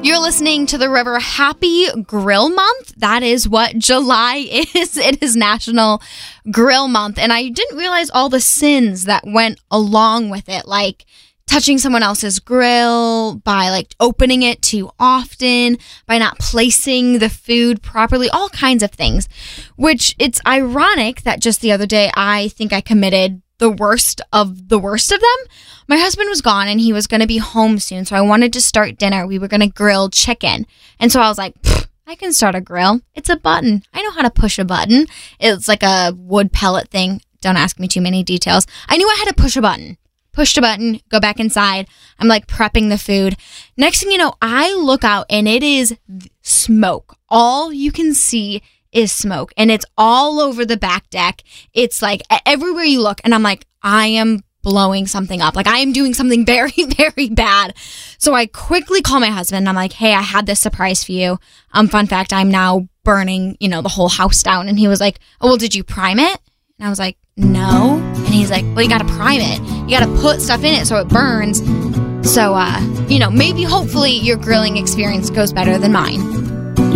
You're listening to The River. Happy Grill Month. That is what July is. It is National Grill Month. And I didn't realize all the sins that went along with it, like touching someone else's grill, by like opening it too often, by not placing the food properly, all kinds of things. Which it's ironic that just the other day I think I committed the worst of them. My husband was gone and he was going to be home soon, so I wanted to start dinner. We were going to grill chicken. And so I was like, I can start a grill. It's a button. I know how to push a button. It's like a wood pellet thing. Don't ask me too many details. I knew I had to push a button. Pushed a button, go back inside. I'm like prepping the food. Next thing you know, I look out and it is smoke. All you can see is smoke, and it's all over the back deck. It's like everywhere you look, and I'm like, I am blowing something up. Like I am doing something very, very bad. So I quickly call my husband, and I'm like, hey, I had this surprise for you. Fun fact, I'm now burning, the whole house down. And he was like, oh, well, did you prime it? And I was like, no. And he's like, well, you got to prime it. You got to put stuff in it so it burns. So, maybe hopefully your grilling experience goes better than mine.